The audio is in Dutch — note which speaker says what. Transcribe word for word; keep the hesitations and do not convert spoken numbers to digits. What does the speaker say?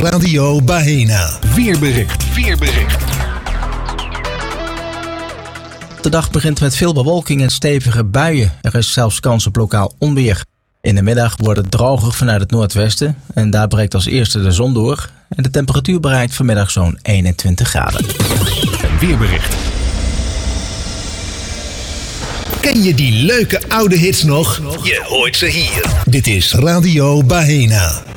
Speaker 1: Radio Bahena.
Speaker 2: Weerbericht. Weerbericht.
Speaker 3: De dag begint met veel bewolking en stevige buien. Er is zelfs kans op lokaal onweer. In de middag wordt het droger vanuit het noordwesten en daar breekt als eerste de zon door. En de temperatuur bereikt vanmiddag zo'n eenentwintig graden.
Speaker 2: Een weerbericht.
Speaker 1: Ken je die leuke oude hits nog? Je hoort ze hier. Dit is Radio Bahena.